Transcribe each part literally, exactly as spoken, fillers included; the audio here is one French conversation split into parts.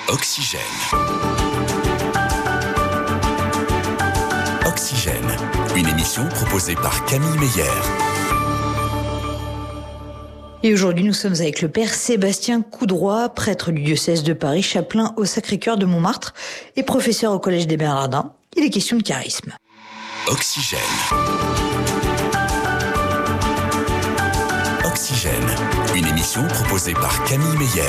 Oxygène. Oxygène, une émission proposée par Camille Meyer. Et aujourd'hui, nous sommes avec le père Sébastien Coudroy, prêtre du diocèse de Paris, chapelain au Sacré-Cœur de Montmartre et professeur au Collège des Bernardins. Il est question de charisme. Oxygène. Oxygène, une émission proposée par Camille Meyer.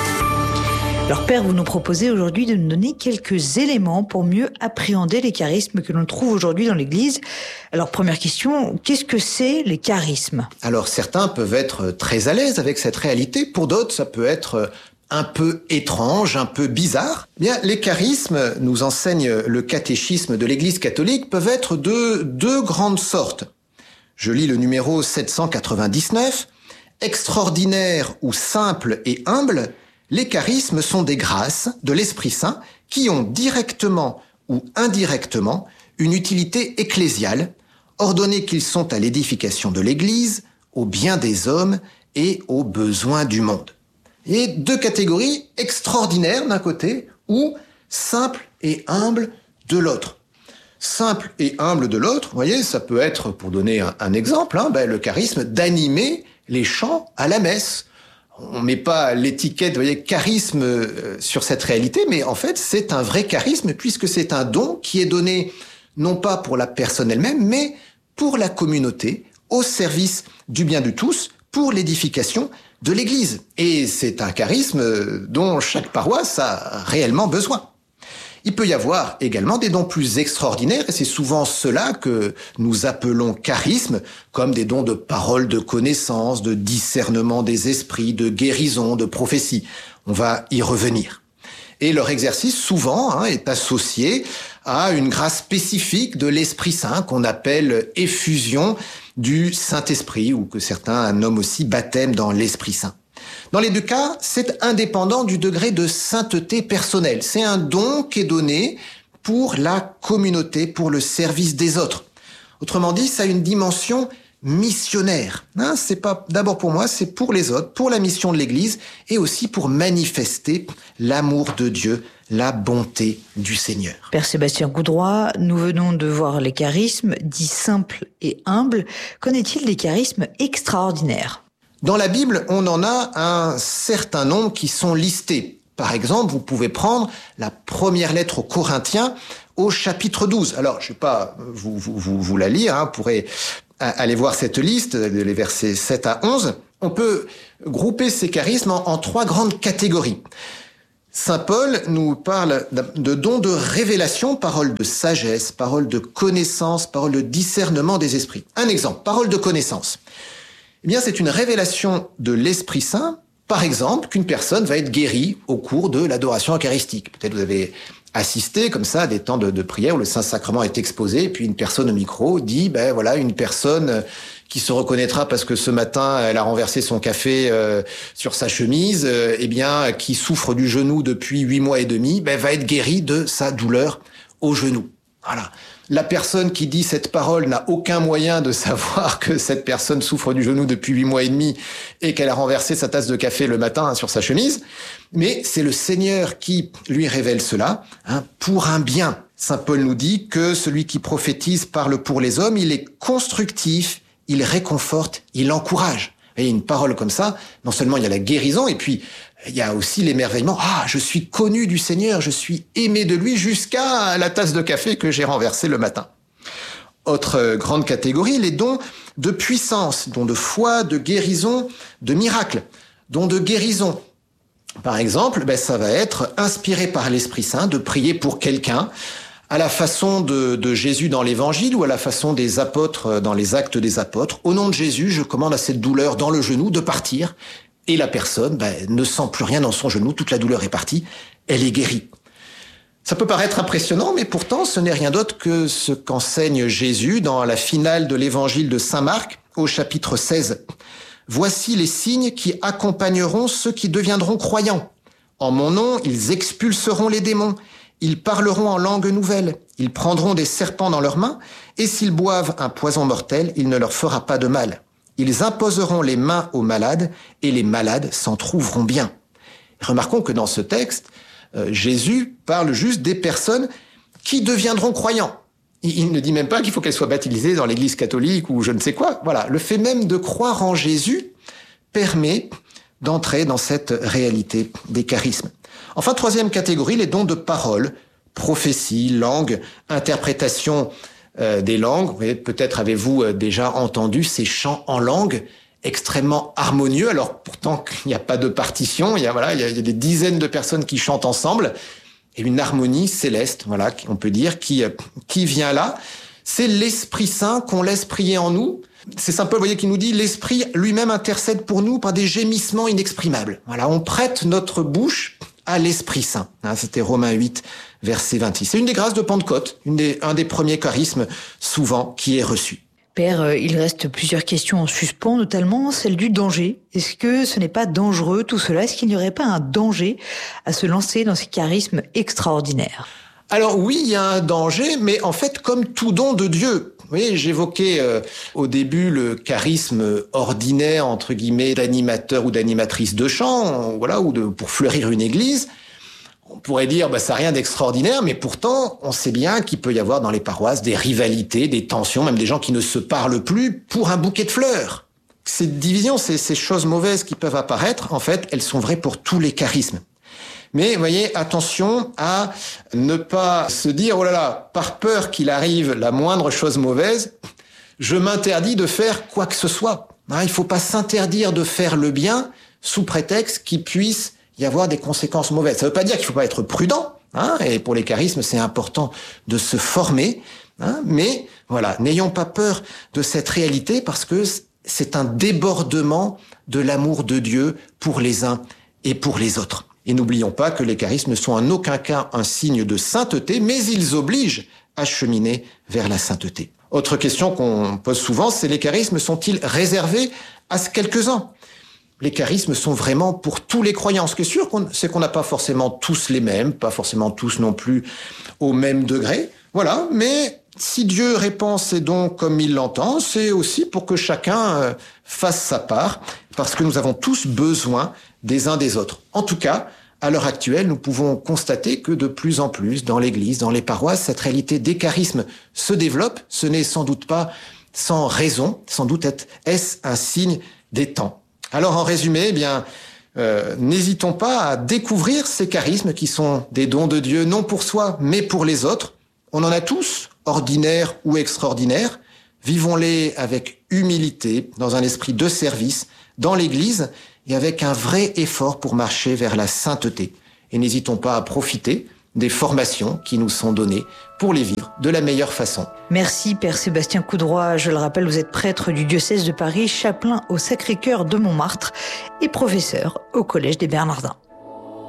Alors père, vous nous proposez aujourd'hui de nous donner quelques éléments pour mieux appréhender les charismes que l'on trouve aujourd'hui dans l'Église. Alors première question, qu'est-ce que c'est les charismes ? Alors certains peuvent être très à l'aise avec cette réalité, pour d'autres ça peut être un peu étrange, un peu bizarre. Bien, les charismes, nous enseigne le catéchisme de l'Église catholique, peuvent être de deux grandes sortes. Je lis le numéro sept cent quatre-vingt-dix-neuf. Extraordinaire ou simple et humble, les charismes sont des grâces de l'Esprit Saint qui ont directement ou indirectement une utilité ecclésiale, ordonnés qu'ils sont à l'édification de l'Église, au bien des hommes et aux besoins du monde. Et deux catégories, extraordinaires d'un côté ou simple et humble de l'autre. Simple et humble de l'autre, vous voyez, ça peut être, pour donner un, un exemple, hein, ben, le charisme d'animer les chants à la messe. On met pas l'étiquette, vous voyez, charisme euh, sur cette réalité, mais en fait, c'est un vrai charisme puisque c'est un don qui est donné non pas pour la personne elle-même, mais pour la communauté, au service du bien de tous, pour l'édification de l'Église. Et c'est un charisme dont chaque paroisse a réellement besoin. Il peut y avoir également des dons plus extraordinaires, et c'est souvent cela que nous appelons charisme, comme des dons de parole, de connaissance, de discernement des esprits, de guérison, de prophétie. On va y revenir. Et leur exercice, souvent, hein, est associé à une grâce spécifique de l'Esprit Saint, qu'on appelle effusion du Saint-Esprit, ou que certains nomment aussi baptême dans l'Esprit Saint. Dans les deux cas, c'est indépendant du degré de sainteté personnelle. C'est un don qui est donné pour la communauté, pour le service des autres. Autrement dit, ça a une dimension missionnaire. Hein, c'est pas d'abord pour moi, c'est pour les autres, pour la mission de l'Église et aussi pour manifester l'amour de Dieu, la bonté du Seigneur. Père Sébastien Coudroy, nous venons de voir les charismes dits simples et humbles. Qu'en est-il des charismes extraordinaires ? Dans la Bible, on en a un certain nombre qui sont listés. Par exemple, vous pouvez prendre la première lettre aux Corinthiens au chapitre douze. Alors, je ne vais pas vous, vous, vous, vous la lire, hein, vous pourrez aller voir cette liste, les versets sept à onze. On peut grouper ces charismes en, en trois grandes catégories. Saint Paul nous parle de dons de révélation, parole de sagesse, parole de connaissance, parole de discernement des esprits. Un exemple, parole de connaissance. Eh bien, c'est une révélation de l'Esprit Saint, par exemple, qu'une personne va être guérie au cours de l'adoration eucharistique. Peut-être vous avez assisté comme ça à des temps de, de prière où le Saint-Sacrement est exposé, et puis une personne au micro dit, ben voilà, une personne qui se reconnaîtra parce que ce matin, elle a renversé son café euh, sur sa chemise, euh, eh bien, qui souffre du genou depuis huit mois et demi, ben va être guérie de sa douleur au genou. Voilà. La personne qui dit cette parole n'a aucun moyen de savoir que cette personne souffre du genou depuis huit mois et demi et qu'elle a renversé sa tasse de café le matin hein, sur sa chemise. Mais c'est le Seigneur qui lui révèle cela hein, pour un bien. Saint Paul nous dit que celui qui prophétise parle pour les hommes, il est constructif, il réconforte, il encourage. Et une parole comme ça, non seulement il y a la guérison, et puis il y a aussi l'émerveillement. Ah, je suis connu du Seigneur, je suis aimé de lui jusqu'à la tasse de café que j'ai renversée le matin. Autre grande catégorie, les dons de puissance, dons de foi, de guérison, de miracle, dons de guérison. Par exemple, ben, ça va être inspiré par l'Esprit Saint de prier pour quelqu'un, à la façon de, de Jésus dans l'Évangile ou à la façon des apôtres dans les Actes des apôtres. Au nom de Jésus, je commande à cette douleur dans le genou de partir. Et la personne ben, ne sent plus rien dans son genou, toute la douleur est partie, elle est guérie. Ça peut paraître impressionnant, mais pourtant ce n'est rien d'autre que ce qu'enseigne Jésus dans la finale de l'Évangile de Saint Marc au chapitre seize. « Voici les signes qui accompagneront ceux qui deviendront croyants. En mon nom, ils expulseront les démons. Ils parleront en langue nouvelle, ils prendront des serpents dans leurs mains, et s'ils boivent un poison mortel, il ne leur fera pas de mal. Ils imposeront les mains aux malades, et les malades s'en trouveront bien. » Remarquons que dans ce texte, euh, Jésus parle juste des personnes qui deviendront croyants. Il, il ne dit même pas qu'il faut qu'elles soient baptisées dans l'Église catholique ou je ne sais quoi. Voilà, le fait même de croire en Jésus permet d'entrer dans cette réalité des charismes. Enfin, troisième catégorie, les dons de parole, prophétie, langue, interprétation euh, des langues. Vous voyez, peut-être avez-vous euh, déjà entendu ces chants en langue extrêmement harmonieux. Alors pourtant, il n'y a pas de partition, il y a voilà, il y a, il y a des dizaines de personnes qui chantent ensemble et une harmonie céleste, voilà, on peut dire, qui qui vient là. C'est l'Esprit Saint qu'on laisse prier en nous. C'est Saint Paul, vous voyez, qui nous dit l'Esprit lui-même intercède pour nous par des gémissements inexprimables. Voilà, on prête notre bouche à l'Esprit Saint. Hein, c'était Romains huit, verset vingt-six. C'est une des grâces de Pentecôte, une des, un des premiers charismes souvent qui est reçu. Père, il reste plusieurs questions en suspens, notamment celle du danger. Est-ce que ce n'est pas dangereux tout cela? Est-ce qu'il n'y aurait pas un danger à se lancer dans ces charismes extraordinaires? Alors oui, il y a un danger, mais en fait, comme tout don de Dieu. Vous voyez, j'évoquais euh, au début le charisme ordinaire, entre guillemets, d'animateur ou d'animatrice de chant, voilà, ou de pour fleurir une église. On pourrait dire, bah, ça n'a rien d'extraordinaire, mais pourtant, on sait bien qu'il peut y avoir dans les paroisses des rivalités, des tensions, même des gens qui ne se parlent plus pour un bouquet de fleurs. Ces divisions, ces, ces choses mauvaises qui peuvent apparaître, en fait, elles sont vraies pour tous les charismes. Mais, vous voyez, attention à ne pas se dire, oh là là, par peur qu'il arrive la moindre chose mauvaise, je m'interdis de faire quoi que ce soit. Hein, il faut pas s'interdire de faire le bien sous prétexte qu'il puisse y avoir des conséquences mauvaises. Ça veut pas dire qu'il faut pas être prudent, hein, et pour les charismes, c'est important de se former, hein, mais voilà, n'ayons pas peur de cette réalité parce que c'est un débordement de l'amour de Dieu pour les uns et pour les autres. Et n'oublions pas que les charismes ne sont en aucun cas un signe de sainteté, mais ils obligent à cheminer vers la sainteté. Autre question qu'on pose souvent, c'est les charismes sont-ils réservés à quelques-uns? Les charismes sont vraiment pour tous les croyants. Ce qui est sûr, c'est qu'on n'a pas forcément tous les mêmes, pas forcément tous non plus au même degré. Voilà, mais si Dieu répand ses dons comme il l'entend, c'est aussi pour que chacun fasse sa part, parce que nous avons tous besoin des uns des autres. En tout cas, à l'heure actuelle, nous pouvons constater que de plus en plus, dans l'Église, dans les paroisses, cette réalité des charismes se développe. Ce n'est sans doute pas sans raison, sans doute est-ce un signe des temps. Alors en résumé, eh bien, euh, n'hésitons pas à découvrir ces charismes qui sont des dons de Dieu, non pour soi, mais pour les autres. On en a tous, ordinaires ou extraordinaires. Vivons-les avec humilité, dans un esprit de service, dans l'Église, et avec un vrai effort pour marcher vers la sainteté. Et n'hésitons pas à profiter des formations qui nous sont données pour les vivre de la meilleure façon. Merci Père Sébastien Coudroy. Je le rappelle, vous êtes prêtre du diocèse de Paris, chapelain au Sacré-Cœur de Montmartre et professeur au Collège des Bernardins.